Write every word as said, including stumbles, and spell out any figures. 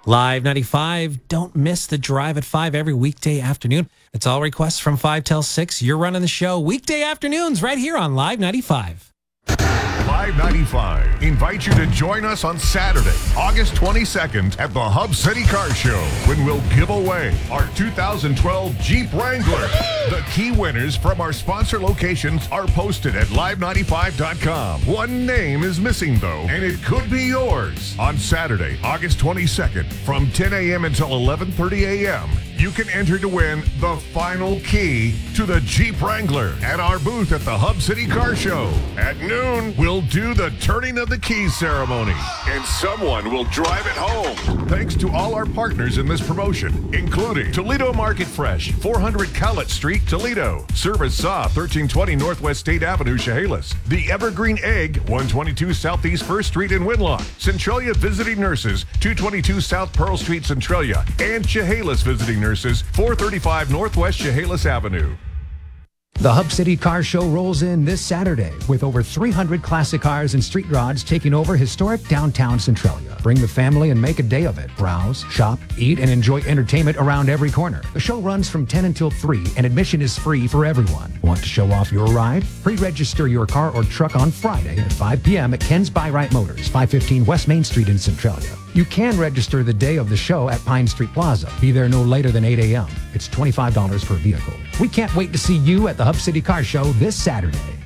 Live ninety-five, don't miss the drive at five every weekday afternoon. It's all requests from five till six. You're running the show weekday afternoons right here on Live ninety-five. Live ninety-five invites you to join us on Saturday, August twenty-second at the Hub City Car Show when we'll give away our two thousand twelve Jeep Wrangler. The key winners from our sponsor locations are posted at live ninety-five dot com. One name is missing, though, and it could be yours. On Saturday, August twenty-second from ten a.m. until eleven thirty a.m., you can enter to win the final key to the Jeep Wrangler at our booth at the Hub City Car Show. At noon, we'll do the turning of the keys ceremony, and someone will drive it home. Thanks to all our partners in this promotion, including Toledo Market Fresh, four hundred Cowlett Street, Toledo. Service Saw, thirteen twenty Northwest State Avenue, Chehalis. The Evergreen Egg, one twenty-two Southeast first Street in Winlock. Centralia Visiting Nurses, two twenty-two South Pearl Street, Centralia. And Chehalis Visiting Nurses, four thirty-five Northwest Chehalis Avenue. The Hub City Car Show rolls in this Saturday with over three hundred classic cars and street rods taking over historic downtown Centralia. Bring the family and make a day of it. Browse, shop, eat, and enjoy entertainment around every corner. The show runs from ten until three, and admission is free for everyone. Want to show off your ride? Pre-register your car or truck on Friday at five p.m. at Ken's By-Right Motors, five fifteen West Main Street in Centralia. You can register the day of the show at Pine Street Plaza. Be there no later than eight a.m. It's twenty-five dollars per vehicle. We can't wait to see you at the Hub City Car Show this Saturday.